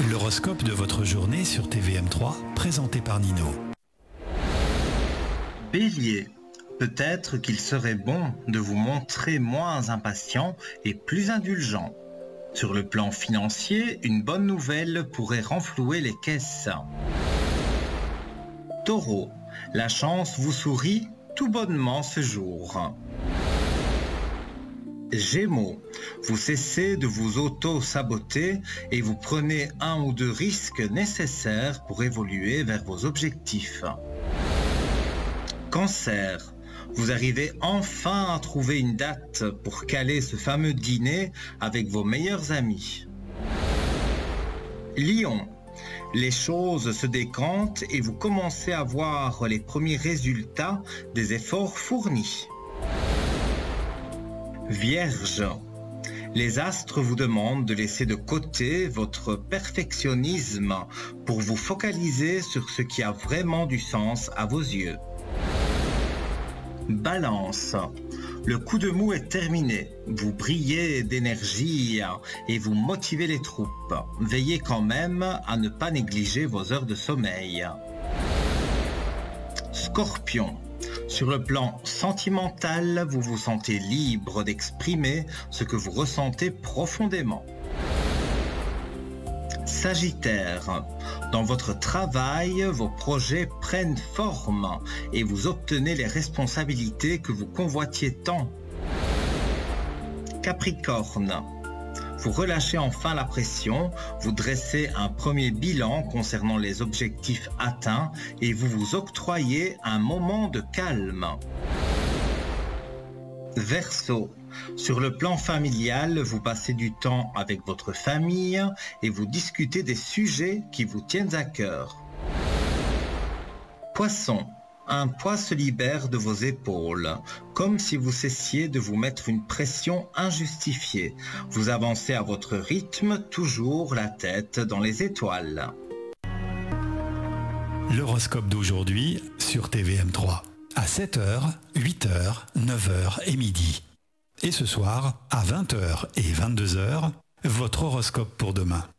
L'horoscope de votre journée sur TVM3, présenté par Nino. Bélier, peut-être qu'il serait bon de vous montrer moins impatient et plus indulgent. Sur le plan financier, une bonne nouvelle pourrait renflouer les caisses. Taureau, la chance vous sourit tout bonnement ce jour. Gémeaux, vous cessez de vous auto-saboter et vous prenez un ou deux risques nécessaires pour évoluer vers vos objectifs. Cancer, vous arrivez enfin à trouver une date pour caler ce fameux dîner avec vos meilleurs amis. Lion, les choses se décantent et vous commencez à voir les premiers résultats des efforts fournis. Vierge, les astres vous demandent de laisser de côté votre perfectionnisme pour vous focaliser sur ce qui a vraiment du sens à vos yeux. Balance, le coup de mou est terminé. Vous brillez d'énergie et vous motivez les troupes. Veillez quand même à ne pas négliger vos heures de sommeil. Scorpion, sur le plan sentimental, vous vous sentez libre d'exprimer ce que vous ressentez profondément. Sagittaire, dans votre travail, vos projets prennent forme et vous obtenez les responsabilités que vous convoitiez tant. Capricorne, vous relâchez enfin la pression, vous dressez un premier bilan concernant les objectifs atteints et vous vous octroyez un moment de calme. Verseau, sur le plan familial, vous passez du temps avec votre famille et vous discutez des sujets qui vous tiennent à cœur. Poisson, un poids se libère de vos épaules, comme si vous cessiez de vous mettre une pression injustifiée. Vous avancez à votre rythme, toujours la tête dans les étoiles. L'horoscope d'aujourd'hui sur TVM3. À 7h, 8h, 9h et midi. Et ce soir, à 20h et 22h, votre horoscope pour demain.